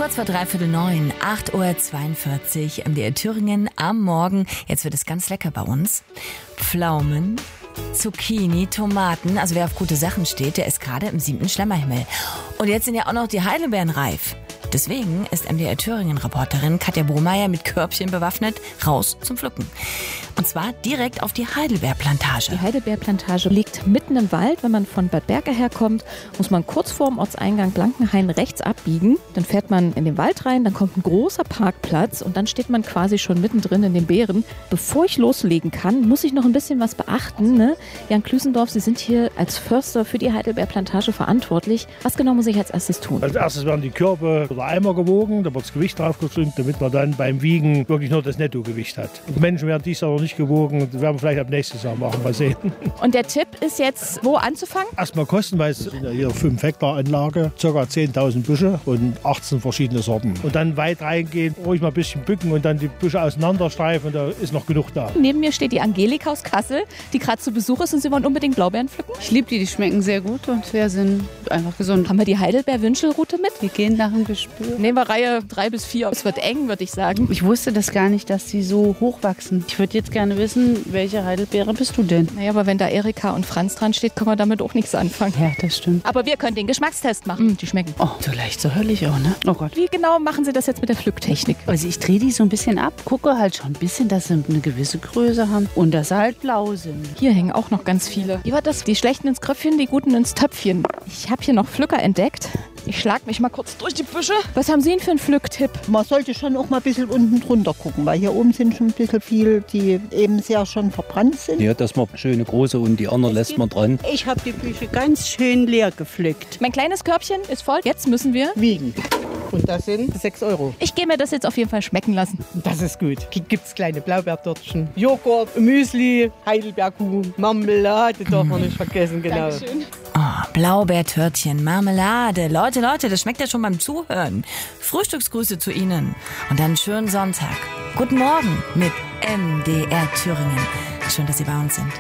Kurz vor 8:45 8:42 Uhr, MDR Thüringen am Morgen. Jetzt wird es ganz lecker bei uns. Pflaumen, Zucchini, Tomaten, also wer auf gute Sachen steht, der ist gerade im 7. Schlemmerhimmel. Und jetzt sind ja auch noch die Heidelbeeren reif. Deswegen ist MDR Thüringen-Reporterin Katja Bohmeier mit Körbchen bewaffnet raus zum Pflücken. Und zwar direkt auf die Heidelbeerplantage. Die Heidelbeerplantage liegt mitten im Wald. Wenn man von Bad Berka herkommt, muss man kurz vorm Ortseingang Blankenhain rechts abbiegen. Dann fährt man in den Wald rein, dann kommt ein großer Parkplatz und dann steht man quasi schon mittendrin in den Beeren. Bevor ich loslegen kann, muss ich noch ein bisschen was beachten. Ne? Jan Klüsendorf, Sie sind hier als Förster für die Heidelbeerplantage verantwortlich. Was genau muss ich als erstes tun? Als erstes werden die Körbe oder Eimer gewogen, da wird das Gewicht draufgeschrieben, damit man dann beim Wiegen wirklich nur das Nettogewicht hat. Die Menschen werden dies aber nicht gewogen, das werden wir vielleicht ab nächstes Jahr machen, mal sehen. Und der Tipp ist jetzt, wo anzufangen? Erstmal kostenweise sind ja hier 5 Hektar Anlage, ca. 10.000 Büsche und 18 verschiedene Sorten. Und dann weit reingehen, ruhig mal ein bisschen bücken und dann die Büsche auseinanderstreifen, da ist noch genug da. Neben mir steht die Angelika aus Kassel, die gerade zu Besuch ist und Sie wollen unbedingt Blaubeeren pflücken. Ich liebe die schmecken sehr gut und wir sind einfach gesund. Haben wir die Heidelbeer-Wünschelrute mit? Wir gehen nach dem Gespür. Nehmen wir Reihe 3 bis 4. Es wird eng, würde ich sagen. Ich wusste das gar nicht, dass die so hoch wachsen. Ich würde jetzt gerne wissen, welche Heidelbeere bist du denn? Naja, aber wenn da Erika und Franz dran steht, können wir damit auch nichts anfangen. Ja, das stimmt. Aber wir können den Geschmackstest machen. Die schmecken. Oh, so leicht, so höllisch auch, ne? Oh Gott. Wie genau machen Sie das jetzt mit der Pflücktechnik? Also ich drehe die so ein bisschen ab, gucke halt schon ein bisschen, dass sie eine gewisse Größe haben und dass sie halt blau sind. Hier hängen auch noch ganz viele. Wie war das? Die schlechten ins Kröpfchen, die guten ins Töpfchen. Ich habe hier noch Pflücker entdeckt. Ich schlag mich mal kurz durch die Büsche. Was haben Sie denn für einen Pflücktipp? Man sollte schon auch mal ein bisschen unten drunter gucken, weil hier oben sind schon ein bisschen viel, die eben sehr schon verbrannt sind. Ja, das mal schöne große und die anderen lässt man dran. Ich habe die Büsche ganz schön leer gepflückt. Mein kleines Körbchen ist voll. Jetzt müssen wir Wiegen. Und das sind 6 €. Ich gehe mir das jetzt auf jeden Fall schmecken lassen. Das ist gut. Gibt's kleine Blaubeertörtchen, Joghurt, Müsli, Heidelbeerkuchen, Marmelade darf man nicht vergessen, genau. Dankeschön. Oh, Blaubeertörtchen, Marmelade. Leute, das schmeckt ja schon beim Zuhören. Frühstücksgrüße zu Ihnen und dann einen schönen Sonntag. Guten Morgen mit MDR Thüringen. Schön, dass Sie bei uns sind.